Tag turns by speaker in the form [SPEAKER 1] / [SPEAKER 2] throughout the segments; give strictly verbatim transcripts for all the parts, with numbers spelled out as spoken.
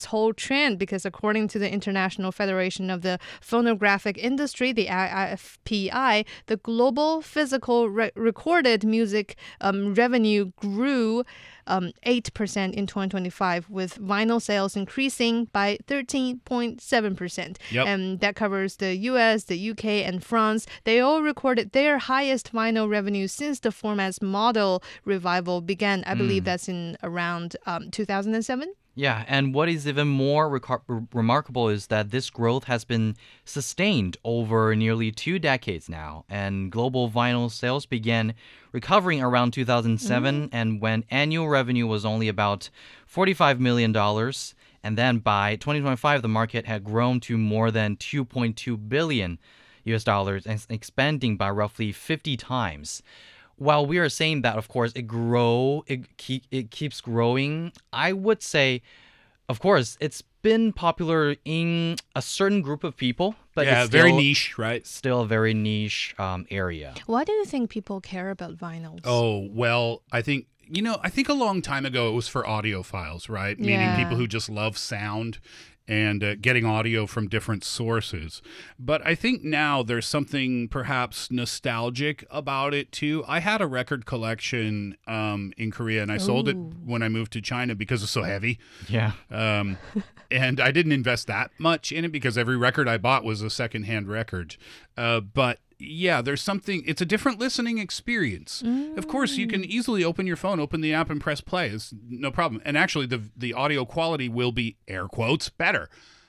[SPEAKER 1] whole trend because according to the International Federation of the Phonographic Industry, the I F P I, the global physical re- recorded music um, revenue grew um, eight percent in twenty twenty-five, with vinyl sales increasing by thirteen point seven percent.
[SPEAKER 2] Yep.
[SPEAKER 1] And that covers the U S, the U K, and France. They all recorded their highest vinyl revenue since the format's model revival began. I believe that's in around um, two thousand seven.
[SPEAKER 3] Yeah, and what is even more recar- re- remarkable is that this growth has been sustained over nearly two decades now, and global vinyl sales began recovering around two thousand seven, mm. and when annual revenue was only about forty-five million dollars, and then by twenty twenty-five, the market had grown to more than two point two billion U S dollars, and expanding by roughly fifty times. While we are saying that, of course, it grow, it keep, it keeps growing, I would say, of course, it's been popular in a certain group of people, but
[SPEAKER 2] yeah,
[SPEAKER 3] it's still,
[SPEAKER 2] very niche, right?
[SPEAKER 3] Still a very niche um, area.
[SPEAKER 1] Why do you think people care about vinyls?
[SPEAKER 2] Oh, well, I think, you know, I think a long time ago it was for audiophiles, right?
[SPEAKER 1] Yeah.
[SPEAKER 2] Meaning people who just love sound and uh, getting audio from different sources. But I think now there's something perhaps nostalgic about it too. I had a record collection um, in Korea, and I Ooh. sold it when I moved to China because it's so heavy.
[SPEAKER 3] Yeah.
[SPEAKER 2] Um, and I didn't invest that much in it because every record I bought was a secondhand record. Uh, but yeah, there's something, it's a different listening experience. Mm. Of course, you can easily open your phone, open the app, and press play. It's no problem. And actually, the the audio quality will be, air quotes, better.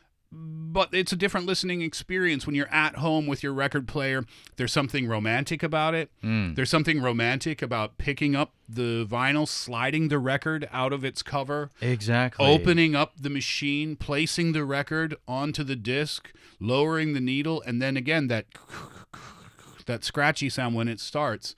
[SPEAKER 2] But it's a different listening experience when you're at home with your record player. There's something romantic about it. Mm. There's something romantic about picking up the vinyl, sliding the record out of its cover.
[SPEAKER 3] Exactly.
[SPEAKER 2] Opening up the machine, placing the record onto the disc, lowering the needle, and then again, that that scratchy sound when it starts.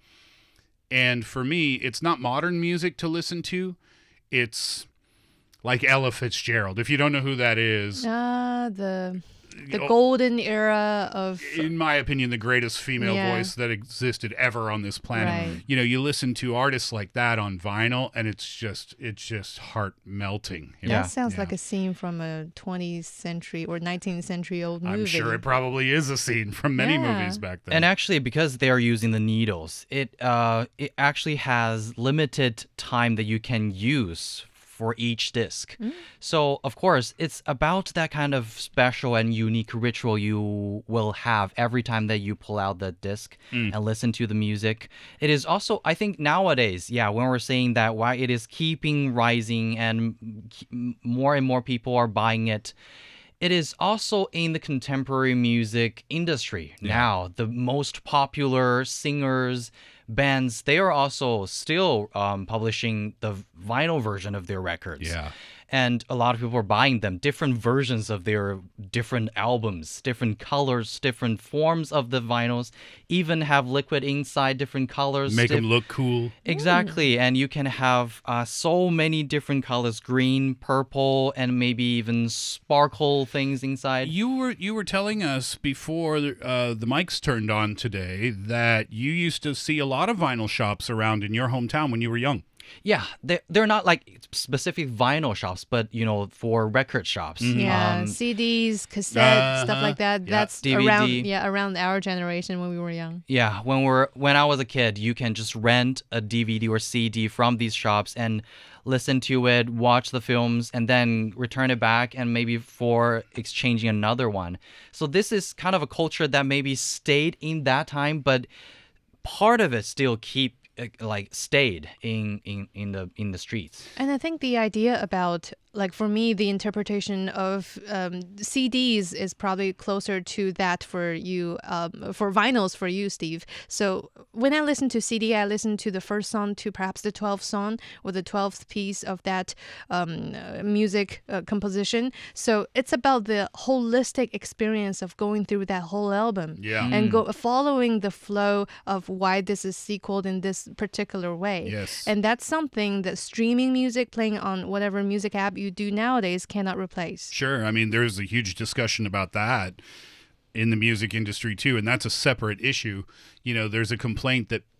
[SPEAKER 2] And for me, it's not modern music to listen to. It's like Ella Fitzgerald. If you don't know who that is.
[SPEAKER 1] Ah, uh, the the oh, golden era of...
[SPEAKER 2] In my opinion, the greatest female yeah. voice that existed ever on this planet.
[SPEAKER 1] Right.
[SPEAKER 2] You know, you listen to artists like that on vinyl, and it's just it's just heart-melting.
[SPEAKER 1] That
[SPEAKER 2] know?
[SPEAKER 1] sounds
[SPEAKER 2] yeah.
[SPEAKER 1] like a scene from a twentieth century or nineteenth century old movie.
[SPEAKER 2] I'm sure it probably is a scene from many
[SPEAKER 1] yeah.
[SPEAKER 2] movies back then.
[SPEAKER 3] And actually, because they are using the needles, it uh, it actually has limited time that you can use for each disc. Mm. So, of course, it's about that kind of special and unique ritual you will have every time that you pull out the disc mm. and listen to the music. It is also, I think nowadays, yeah, when we're saying that why it is keeping rising and more and more people are buying it, it is also in the contemporary music industry yeah. now. The most popular singers, bands, they are also still um, publishing the vinyl version of their records.
[SPEAKER 2] Yeah.
[SPEAKER 3] And a lot of people are buying them, different versions of their different albums, different colors, different forms of the vinyls, even have liquid inside, different colors.
[SPEAKER 2] Make them look cool.
[SPEAKER 3] Exactly. Ooh. And you can have uh, so many different colors, green, purple, and maybe even sparkle things inside.
[SPEAKER 2] You were you were telling us before uh, the mics turned on today that you used to see a lot of vinyl shops around in your hometown when you were young.
[SPEAKER 3] Yeah, they're, they're not like specific vinyl shops, but, you know, for record shops.
[SPEAKER 1] Mm-hmm. Yeah, um, C Ds, cassettes, uh-huh. stuff like that. Yeah. That's
[SPEAKER 3] D V D.
[SPEAKER 1] around yeah around our generation when we were young.
[SPEAKER 3] Yeah, when we're when I was a kid, you can just rent a D V D or C D from these shops and listen to it, watch the films, and then return it back and maybe for exchanging another one. So this is kind of a culture that maybe stayed in that time, but part of it still keep like stayed in, in, in the in the streets.
[SPEAKER 1] And I think the idea about, like for me, the interpretation of um, C Ds is probably closer to that for you, um, for vinyls for you, Steve. So when I listen to C D, I listen to the first song to perhaps the twelfth song or the twelfth piece of that um, uh, music uh, composition. So it's about the holistic experience of going through that whole album
[SPEAKER 2] yeah.
[SPEAKER 1] and
[SPEAKER 2] mm.
[SPEAKER 1] go following the flow of why this is sequeled in this particular way.
[SPEAKER 2] Yes.
[SPEAKER 1] And that's something that streaming music, playing on whatever music app you do nowadays, cannot replace.
[SPEAKER 2] Sure. I mean, there's a huge discussion about that in the music industry too, and that's a separate issue. You know, there's a complaint that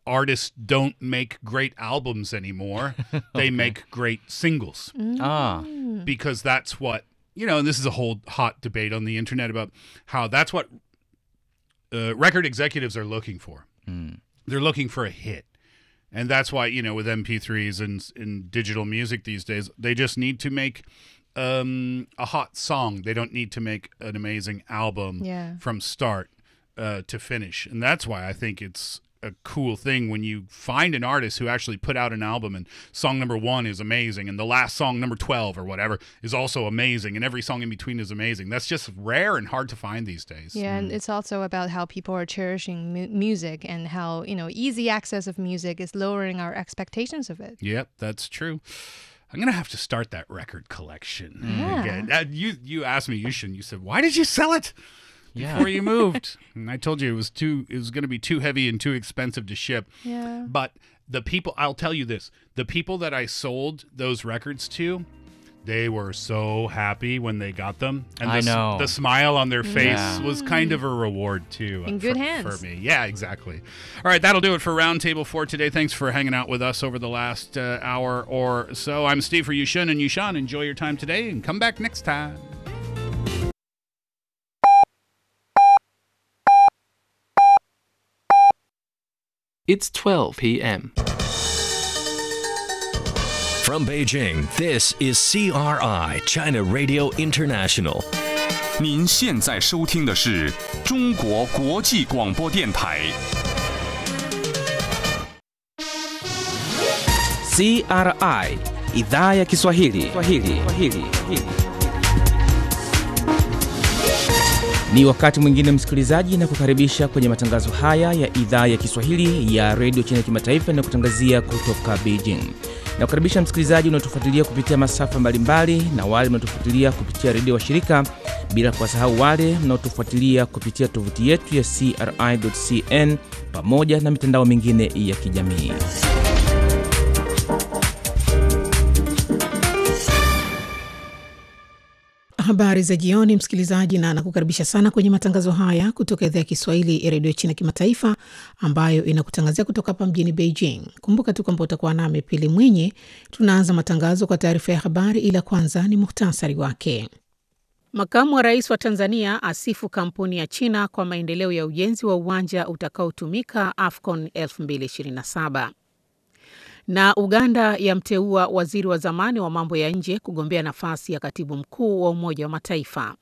[SPEAKER 2] artists don't make great albums anymore. They make great singles.
[SPEAKER 3] Ah.
[SPEAKER 2] Because that's what, you know, and this is a whole hot debate on the internet about how that's what uh, record executives are looking for.
[SPEAKER 3] Mm.
[SPEAKER 2] They're looking for a hit. And that's why, you know, with M P threes and, and digital music these days, they just need to make um, a hot song. They don't need to make an amazing album
[SPEAKER 1] Yeah.
[SPEAKER 2] from start uh, to finish. And that's why I think it's a cool thing when you find an artist who actually put out an album and song number one is amazing and the last song, number twelve or whatever, is also amazing and every song in between is amazing. That's just rare and hard to find these days.
[SPEAKER 1] Yeah, and it's also about how people are cherishing mu- music and how, you know, easy access of music is lowering our expectations of it.
[SPEAKER 2] Yep, that's true. I'm gonna have to start that record collection
[SPEAKER 1] Yeah.
[SPEAKER 2] again. Uh, you you asked me, you shouldn't. You said, why did you sell it
[SPEAKER 3] Yeah.
[SPEAKER 2] before you moved? And I told you it was too. It was going to be too heavy and too expensive to ship.
[SPEAKER 1] Yeah.
[SPEAKER 2] But the people, I'll tell you this: the people that I sold those records to, they were so happy when they got them, and
[SPEAKER 3] I
[SPEAKER 2] the, s-
[SPEAKER 3] know.
[SPEAKER 2] the smile on their face
[SPEAKER 3] Yeah.
[SPEAKER 2] was kind of a reward too. uh,
[SPEAKER 1] In good
[SPEAKER 2] for,
[SPEAKER 1] hands.
[SPEAKER 2] for me. Yeah, exactly. All right, that'll do it for Roundtable for today. Thanks for hanging out with us over the last uh, hour or so. I'm Steve for Yushin and Yushan. Enjoy your time today, and come back next time.
[SPEAKER 4] It's twelve p.m.
[SPEAKER 5] From Beijing, this is C R I, China Radio International.
[SPEAKER 6] 您现在收听的是中国国际广播电台。
[SPEAKER 7] C R I Idhaa ya Kiswahili. Swahili. Swahili. Ni wakati mwingine msikilizaji, na kukaribisha kwenye matangazo haya ya idhaa ya Kiswahili ya Radio China Kimataifa na kutangazia kutoka Beijing. Na kukaribisha msikilizaji unaotufuatilia kupitia masafa mbalimbali na wale mnaotufuatilia kupitia redio washirika, bila kuwasahau wale mnaotufuatilia kupitia tovuti yetu ya c r i dot c n pamoja na mitandao mingine ya kijamii.
[SPEAKER 8] Habari za jioni msikilizaji, na nakukaribisha sana kwenye matangazo haya kutoka idhaa ya Kiswahili ya Radio China Kimataifa ambayo inakutangazia kutoka hapa mjini Beijing. Kumbuka tu kwamba utakuwa nami Pili Mwinyi. Tunaanza matangazo kwa taarifa ya habari, ila kwanza ni muhtasari wake. Makamu wa Rais wa Tanzania asifu kampuni ya China kwa maendeleo ya ujenzi wa uwanja utakaotumika AFCON elfu mbili ishirini na saba. Na Uganda yamteua waziri wa zamani wa mambo ya nje kugombea nafasi ya katibu mkuu wa Umoja wa Mataifa.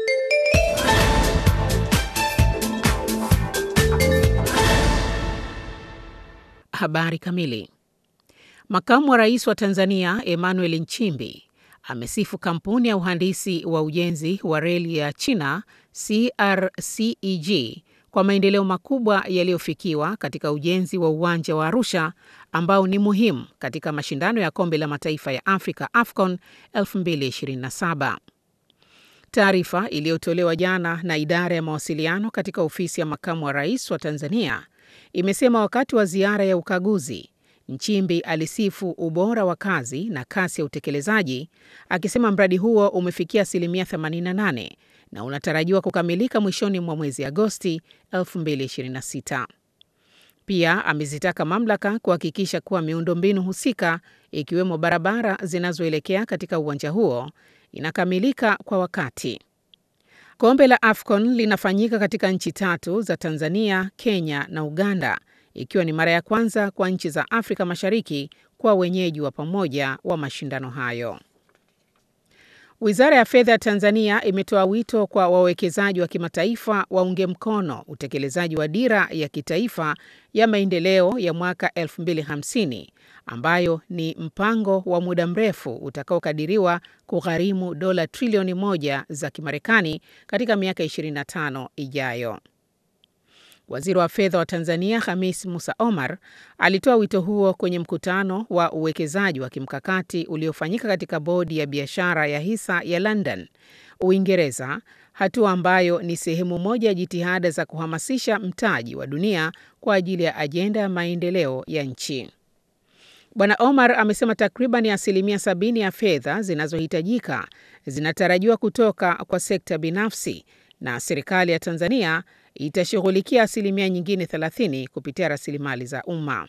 [SPEAKER 8] Habari kamili. Makamu wa Rais wa Tanzania Emmanuel Nchimbi amesifu kampuni ya uhandisi wa ujenzi wa reli ya China C R C E G kwa maendeleo makubwa yaliyofikiwa katika ujenzi wa uwanja wa Arusha ambao ni muhimu katika mashindano ya Kombe la Mataifa ya Afrika AFCON elfu mbili ishirini na saba. Taarifa iliyotolewa jana na idara ya mawasiliano katika ofisi ya makamu wa rais wa Tanzania imesema wakati wa ziara ya ukaguzi, Nchimbi alisifu ubora wa kazi na kasi ya utekelezaji, akisema mradi huo umefikia asilimia themanini na nane na unatarajiwa kukamilika mwishoni mwa mwezi Agosti elfu mbili ishirini na sita. Pia amezitaka mamlaka kuhakikisha kuwa miundombinu husika ikiwemo barabara zinazoelekea katika uwanja huo inakamilika kwa wakati. Kombe la AFCON linafanyika katika nchi tatu za Tanzania, Kenya na Uganda, ikiwa ni mara ya kwanza kwa nchi za Afrika Mashariki kwa wenyeji wa pamoja wa mashindano hayo. Wizara ya Fedha ya Tanzania imetoa wito kwa wawekezaji wa kimataifa waunge mkono utekelezaji wa dira ya kitaifa ya maendeleo ya mwaka elfu mbili hamsini ambayo ni mpango wa muda mrefu utakaokadiriwa kugharimu dola trilioni moja za Kimarekani katika miaka ishirini na tano ijayo. Waziri wa Fedha wa Tanzania Khamis Musa Omar alitoa wito huo kwenye mkutano wa uwekezaji wa kimkakati uliofanyika katika bodi ya biashara ya hisa ya London, Uingereza, hatua ambayo ni sehemu moja ya jitihada za kuhamasisha mtaji wa dunia kwa ajili ya ajenda ya maendeleo ya nchi. Bwana Omar amesema takriban asilimia sabini ya fedha zinazohitajika zinatarajiwa kutoka kwa sekta binafsi, na serikali ya Tanzania itashughulikia asilimia nyingine thelathini kupitia rasilimali za umma.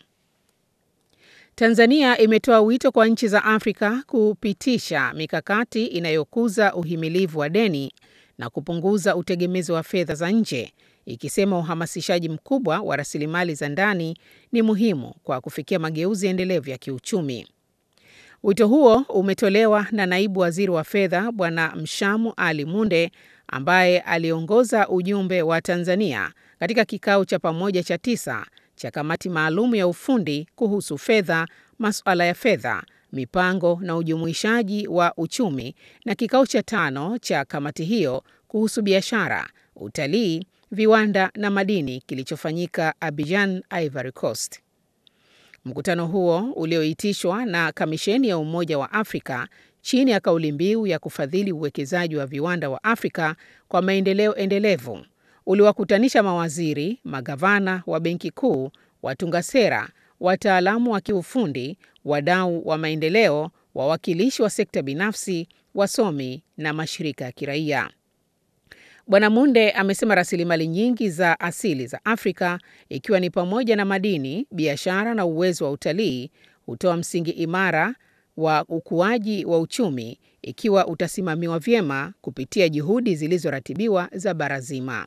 [SPEAKER 8] Tanzania imetoa wito kwa nchi za Afrika kupitisha mikakati inayokuza uhimilivu wa deni na kupunguza utegemezi wa fedha za nje, ikisema uhamasishaji mkubwa wa rasilimali za ndani ni muhimu kwa kufikia mageuzi endelevu ya kiuchumi. Wito huo umetolewa na Naibu Waziri wa Fedha Bwana Mshamu Ali Munde, ambaye aliongoza ujumbe wa Tanzania katika kikao cha pamoja cha tisa cha kamati maalum ya ufundi kuhusu fedha, masuala ya fedha, mipango na ujumuishaji wa uchumi, na kikao cha tano cha kamati hiyo kuhusu biashara, utalii, viwanda na madini kilichofanyika Abidjan, Ivory Coast. Mkutano huo ulioitishwa na Kamisheni ya Umoja wa Afrika chini ya kauli mbiu ya kufadhili uwekezaji wa viwanda wa Afrika kwa maendeleo endelevu uliwakutanisha mawaziri, magavana wa benki kuu, watunga sera, wataalamu wa kiufundi, wadau wa maendeleo, wawakilishi wa sekta binafsi, wasomi na mashirika ya kiraia. Bwana Munde amesema rasilimali nyingi za asili za Afrika, ikiwa ni pamoja na madini, biashara na uwezo wa utalii, hutoa msingi imara wa ukuaji wa uchumi ikiwa utasimamiwa vyema kupitia juhudi zilizoratibiwa za bara zima.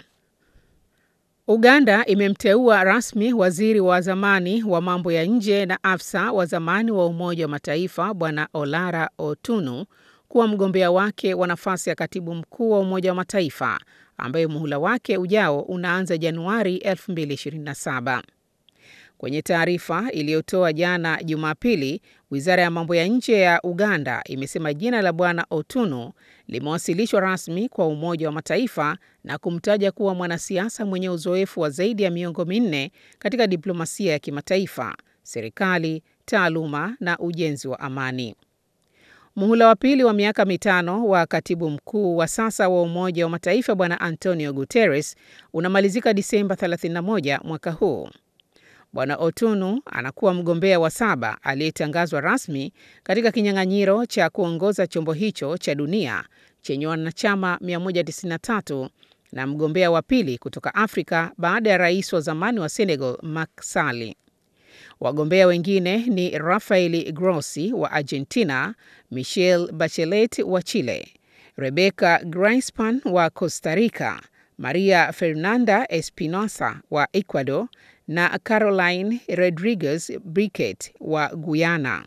[SPEAKER 8] Uganda imemteua rasmi waziri wa zamani wa mambo ya nje na afisa wa zamani wa Umoja wa Mataifa Bwana Olara Otunu kuwa mgombea wake wa nafasi ya katibu mkuu wa Umoja wa Mataifa, ambaye muhula wake ujao unaanza Januari elfu mbili ishirini na saba. Kwenye taarifa iliyotoa jana Jumapili, Wizara ya Mambo ya Nje ya Uganda imesema jina la Bwana Otunu limewasilishwa rasmi kwa Umoja wa Mataifa na kumtaja kuwa mwanasiasa mwenye uzoefu wa zaidi ya miongo minne katika diplomasia ya kimataifa, serikali, taaluma na ujenzi wa amani. Muhula wa pili wa miaka mitano wa katibu mkuu wa sasa wa Umoja wa Mataifa Bwana Antonio Guterres unamalizika Disemba thelathini na moja mwaka huu. Bwana Otunu anakuwa mgombea wa saba aliyetangazwa rasmi katika kinyang'anyiro cha kuongoza chombo hicho cha dunia chenye wanachama mia moja tisini na tatu na mgombea wa pili kutoka Afrika baada ya rais wa zamani wa Senegal Macky Sall. Wagombea wengine ni Rafael Grossi wa Argentina, Michelle Bachelet wa Chile, Rebecca Greenspan wa Costa Rica, Maria Fernanda Espinosa wa Ecuador na Caroline Rodriguez Briquet wa Guyana.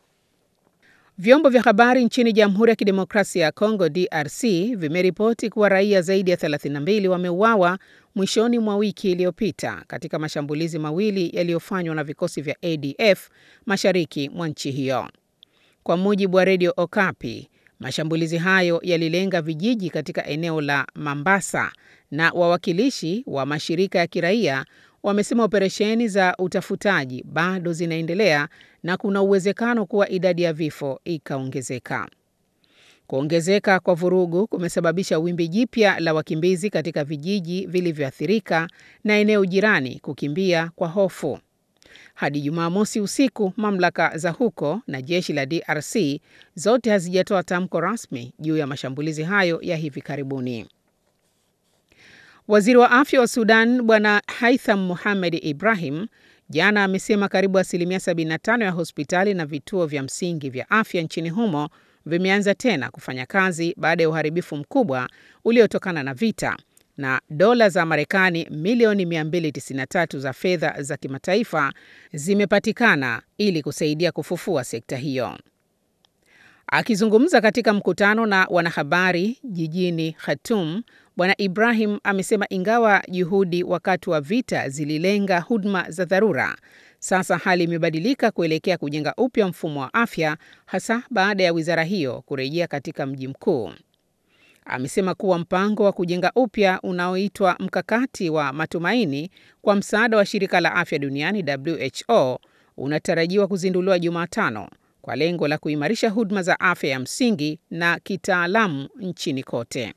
[SPEAKER 8] Vyombo vya habari nchini Jamhuri ya Kidemokrasia ya Kongo D R C vimeripoti kuwa raia zaidi ya thelathini na mbili wameuawa mwishoni mwa wiki iliyopita katika mashambulizi mawili yaliyofanywa na vikosi vya A D F mashariki mwa nchi hiyo. Kwa mujibu wa Radio Okapi, mashambulizi hayo yalilenga vijiji katika eneo la Mambasa na wawakilishi wa mashirika ya kiraia wamesema operesheni za utafutaji bado zinaendelea na kuna uwezekano kuwa idadi ya vifo ikaongezeka. Kuongezeka kwa vurugu kumesababisha wimbi jipya la wakimbizi katika vijiji vilivyoathirika na eneo jirani kukimbia kwa hofu. Hadi Jumamosi usiku, mamlaka za huko na jeshi la D R C zote hazijatoa tamko rasmi juu ya mashambulizi hayo ya hivi karibuni. Waziri wa Afya wa Sudan Bwana Haitham Mohamed Ibrahim jana amesema karibu asilimia sabini na tano ya hospitali na vituo vya msingi vya afya nchini humo vimeanza tena kufanya kazi baada ya uharibifu mkubwa uliotokana na vita, na dola za Marekani milioni mia mbili tisini na tatu za fedha za kimataifa zimepatikana ili kusaidia kufufua sekta hiyo. Akizungumza katika mkutano na wanahabari jijini Khartoum, Bwana Ibrahim amesema ingawa juhudi wakati wa vita zililenga huduma za dharura, sasa hali imebadilika kuelekea kujenga upya mfumo wa afya, hasa baada ya wizara hiyo kurejea katika mji mkuu. Amesema kuwa mpango wa kujenga upya unaoitwa mkakati wa matumaini kwa msaada wa shirika la afya duniani W H O unatarajiwa kuzinduliwa Jumatano kwa lengo la kuimarisha huduma za afya ya msingi na kitaalamu nchini kote.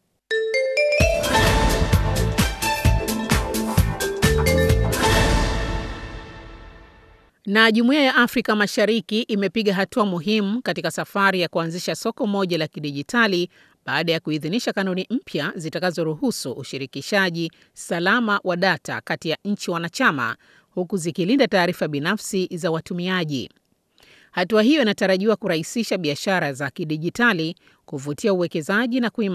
[SPEAKER 8] Na Jumuiya ya Afrika Mashariki imepiga hatua muhimu katika safari ya kuanzisha soko moja la kidijitali baada ya kuidhinisha kanuni mpya zitakazoruhusu ushirikishaji salama wa data kati ya nchi wanachama huku zikilinda taarifa binafsi za watumiaji. Hatua hiyo inatarajiwa kurahisisha biashara za kidijitali, kuvutia uwekezaji na kuimarisha